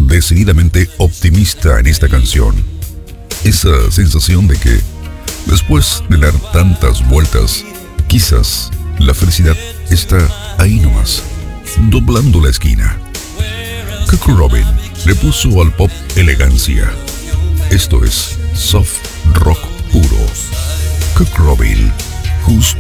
decididamente optimista en esta canción. Esa sensación de que, después de dar tantas vueltas, quizás la felicidad está ahí nomás, doblando la esquina. Cock Robin le puso al pop elegancia. Esto es soft rock puro. Cock Robin, justo